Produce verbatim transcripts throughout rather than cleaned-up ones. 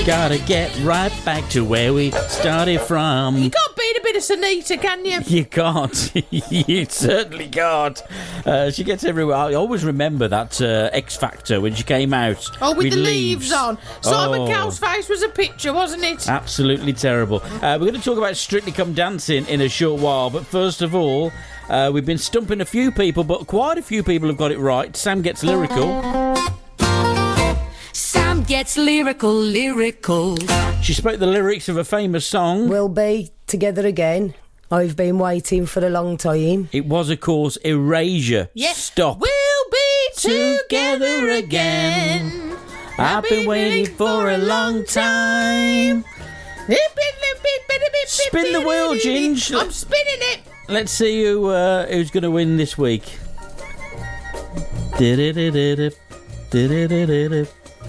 Gotta get right back to where we started from. You can't beat a bit of Sunita, can you? You can't. You certainly can't. Uh, she gets everywhere. I always remember that uh, X Factor when she came out. Oh, with the leaves, leaves on. Simon oh. Cowell's face was a picture, wasn't it? Absolutely terrible. Uh, we're going to talk about Strictly Come Dancing in a short while, but first of all, uh, we've been stumping a few people, but quite a few people have got it right. Sam gets lyrical. Sam gets lyrical, lyrical. She spoke the lyrics of a famous song. We'll be together again. I've been waiting for a long time. It was, of course, Erasure. Yes. Stop. We'll be together again. I've been waiting for a long time. Spin the wheel, Ginge. I'm spinning it. Let's see who uh, who's going to win this week. Did-it-it-it-it. Did-it-it-it-it.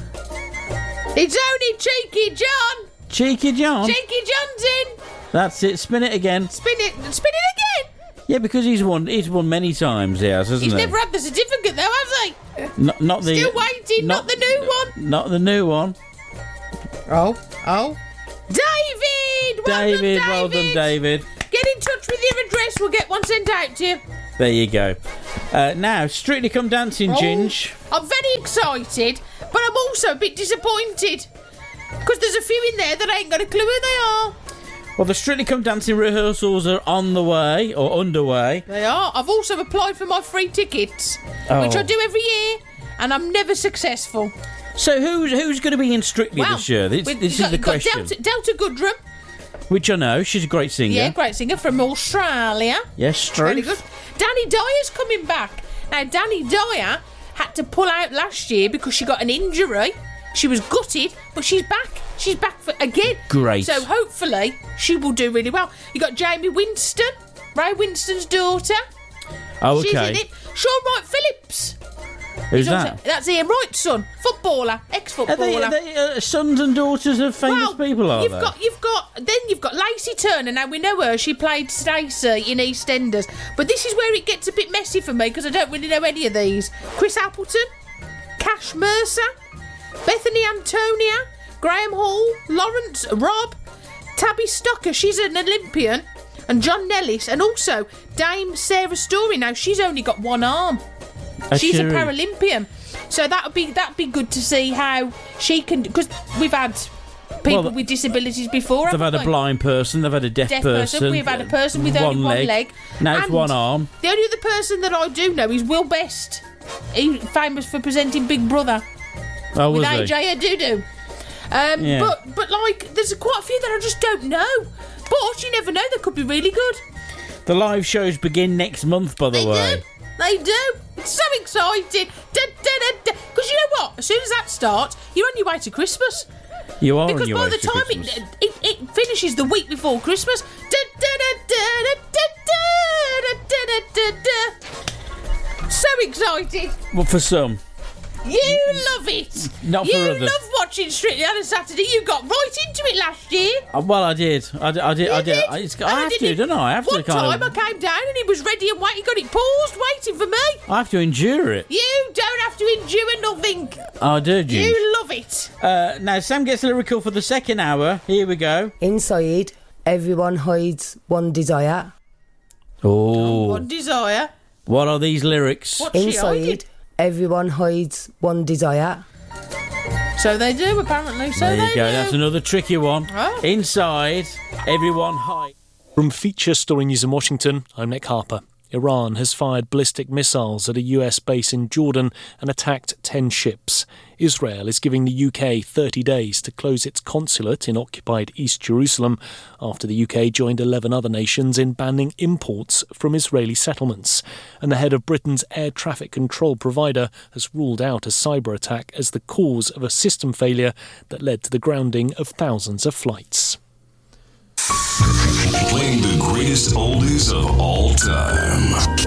It's only Cheeky John. Cheeky John? Cheeky John's in. That's it. Spin it again. Spin it. Spin it again. Yeah, because he's won. He's won many times. He has, hasn't He's he? never had the certificate, though, has he? Not, not the. Still waiting. Not, not the new one. Not the new one. Oh. Oh. David. Well David. done, Well done, David. Get in touch with your address. We'll get one sent out to you. There you go. Uh, now, Strictly Come Dancing, oh, Ginge. I'm very excited, but I'm also a bit disappointed. Because there's a few in there that ain't got a clue who they are. Well, the Strictly Come Dancing rehearsals are on the way, or underway. They are. I've also applied for my free tickets, oh. which I do every year, and I'm never successful. So who's who's going to be in Strictly well, this year? This, this got, is the question. Delta, Delta Goodrum. Which I know. She's a great singer. Yeah, great singer from Australia. Yes, true. Very good. Danny Dyer's coming back. Now, Danny Dyer had to pull out last year because she got an injury. She was gutted, but she's back. She's back for, again. Great. So hopefully she will do really well. You got Jamie Winston, Ray Winston's daughter. Oh, okay. She's in it. Sean Wright Phillips. Who's He's that? Also, that's Ian Wright's son, footballer, ex-footballer. Are they, are they uh, sons and daughters of famous well, people? Are you've they? got, you've got, then you've got Lacey Turner. Now we know her; she played Stacey in EastEnders. But this is where it gets a bit messy for me because I don't really know any of these. Chris Appleton, Cash Mercer, Bethany Antonia, Graham Hall, Lawrence Robb, Tabby Stocker. She's an Olympian, and John Nellis, and also Dame Sarah Story. Now she's only got one arm. A She's cheery. a Paralympian, so that would be that'd be good to see how she can. Because we've had people well, with disabilities before. They've had we? a blind person, they've had a deaf, deaf person, person. We've had a person with one only leg. one leg. Now it's and one arm. The only other person that I do know is Will Best. He's famous for presenting Big Brother Oh, was with he? A J Adudu. Um, Yeah. But but like, there's quite a few that I just don't know. But you never know; they could be really good. The live shows begin next month, by the They way. do. They do. It's so exciting. Because you know what? As soon as that starts, you're on your way to Christmas. You are Because on your by way the to time Christmas. it, it it finishes the week before Christmas. So excited. Well, for some. You love it. Not for you others. love watching Strictly on a Saturday. You got right into it last year. Uh, well, I did. I did. I did. I, You did. did. I, it's, And I have did to, it- don't I? I have One to kind time of. I came down and he was ready and waiting, got it paused, waiting for me. I have to endure it. You don't have to endure nothing. I do, Ginge. You love it. Uh, now, Sam gets lyrical for the second hour. Here we go. Inside, everyone hides one desire. Oh. One desire. What are these lyrics? What's she hiding? Inside, everyone hides one desire. So they do, apparently. So There they you go. do. That's another tricky one. Oh. Inside, everyone hides. From Feature Story News in Washington, I'm Nick Harper. Iran has fired ballistic missiles at a U S base in Jordan and attacked ten ships. Israel is giving the U K thirty days to close its consulate in occupied East Jerusalem after the U K joined eleven other nations in banning imports from Israeli settlements. And the head of Britain's air traffic control provider has ruled out a cyber attack as the cause of a system failure that led to the grounding of thousands of flights. Playing the greatest oldies of all time.